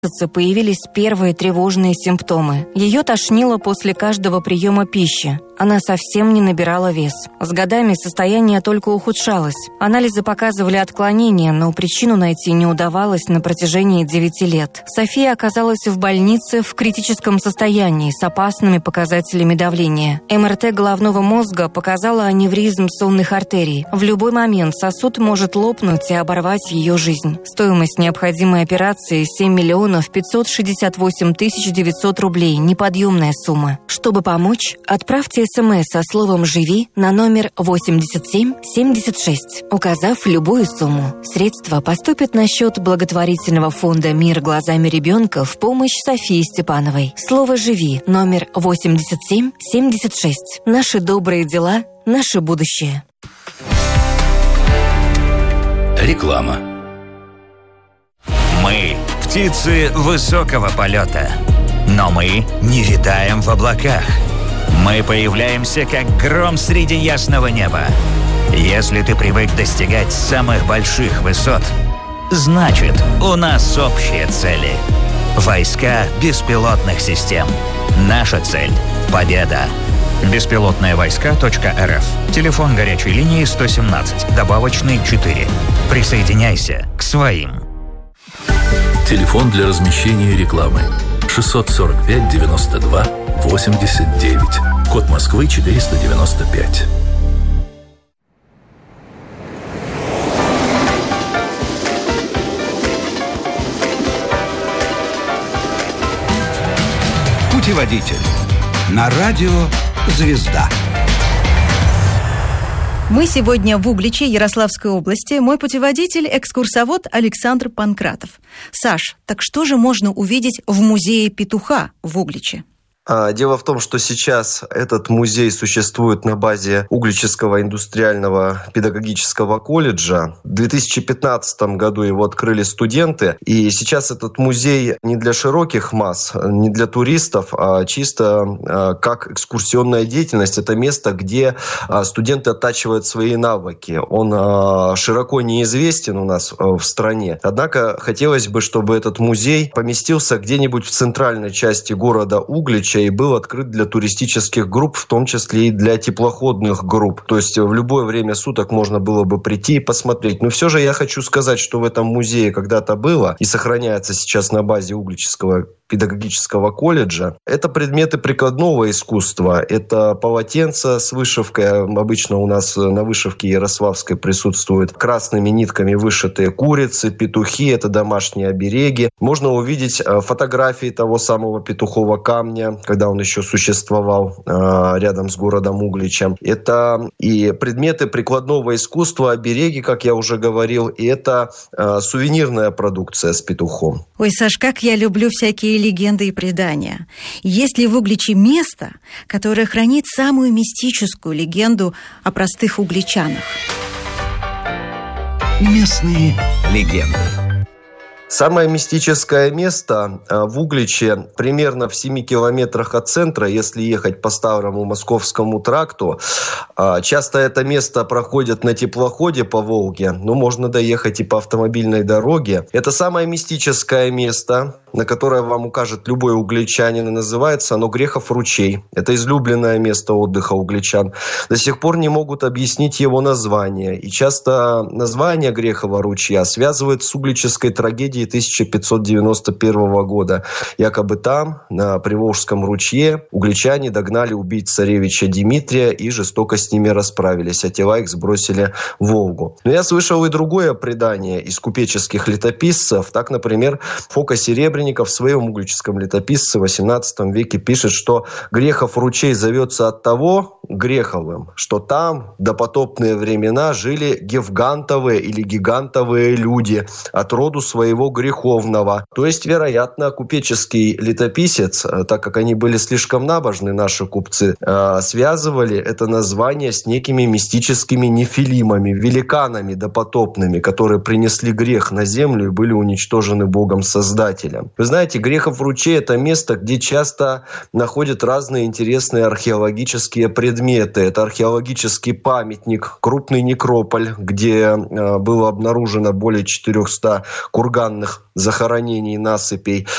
появились первые тревожные симптомы. Ее тошнило после каждого приема пищи. Она совсем не набирала вес. С годами состояние только ухудшалось. Анализы показывали отклонения, но причину найти не удавалось на протяжении 9 лет. София оказалась в больнице в критическом состоянии с опасными показателями давления. МРТ головного мозга показала аневризм сонных артерий. В любой момент сосуд может лопнуть и оборвать ее жизнь. Стоимость необходимой операции 7 568 900 рублей. Неподъемная сумма. Чтобы помочь, отправьте СМС со словом «Живи» на номер 8776, указав любую сумму. Средства поступят на счет благотворительного фонда «Мир глазами ребенка» в помощь Софии Степановой. Слово «Живи» номер 8776. Наши добрые дела, наше будущее. Реклама. Мы – птицы высокого полета, но мы не витаем в облаках. Мы появляемся, как гром среди ясного неба. Если ты привык достигать самых больших высот, значит, у нас общие цели. Войска беспилотных систем. Наша цель – победа. Беспилотные-войска.рф. Телефон горячей линии 117, добавочный 4. Присоединяйся к своим. Телефон для размещения рекламы 645 92 89. Код Москвы 495. Путеводитель на радио «Звезда». Мы сегодня в Угличе, Ярославской области. Мой путеводитель – экскурсовод Александр Панкратов. Саш, так что же можно увидеть в музее петуха в Угличе? Дело в том, что сейчас этот музей существует на базе Угличского индустриального педагогического колледжа. В 2015 году его открыли студенты, и сейчас этот музей не для широких масс, не для туристов, а чисто как экскурсионная деятельность. Это место, где студенты оттачивают свои навыки. Он широко неизвестен у нас в стране. Однако хотелось бы, чтобы этот музей поместился где-нибудь в центральной части города Углич, и был открыт для туристических групп, в том числе и для теплоходных групп. То есть в любое время суток можно было бы прийти и посмотреть. Но все же я хочу сказать, что в этом музее когда-то было и сохраняется сейчас на базе Угличского педагогического колледжа. Это предметы прикладного искусства. Это полотенца с вышивкой. Обычно у нас на вышивке ярославской присутствуют красными нитками вышитые курицы, петухи. Это домашние обереги. Можно увидеть фотографии того самого петухового камня, когда он еще существовал рядом с городом Угличем. Это и предметы прикладного искусства, обереги, как я уже говорил, и это сувенирная продукция с петухом. Ой, Саш, как я люблю всякие легенды и предания. Есть ли в Угличе место, которое хранит самую мистическую легенду о простых угличанах? Местные легенды. Самое мистическое место в Угличе, примерно в 7 километрах от центра, если ехать по старому Московскому тракту. Часто это место проходит на теплоходе по Волге, но можно доехать и по автомобильной дороге. Это самое мистическое место, на которое вам укажет любой угличанин, и называется оно Грехов ручей. Это излюбленное место отдыха угличан. До сих пор не могут объяснить его название, и часто название Грехова ручья связывают с угличской трагедией 1591 года. Якобы там, на Приволжском ручье, угличане догнали убийц царевича Дмитрия и жестоко с ними расправились, а тела их сбросили в Волгу. Но я слышал и другое предание из купеческих летописцев. Так, например, Фока Серебренников в своем угличском летописце в XVIII веке пишет, что Грехов ручей зовется от того Греховым, что там в допотопные времена жили гевгантовые или гигантовые люди от роду своего греховного. То есть, вероятно, купеческий летописец, так как они были слишком набожны, наши купцы, связывали это название с некими мистическими нефилимами, великанами допотопными, которые принесли грех на землю и были уничтожены Богом-создателем. Вы знаете, Грехов ручей – это место, где часто находят разные интересные археологические предметы. Это археологический памятник, крупный некрополь, где было обнаружено более 400 курганных захоронений, насыпей.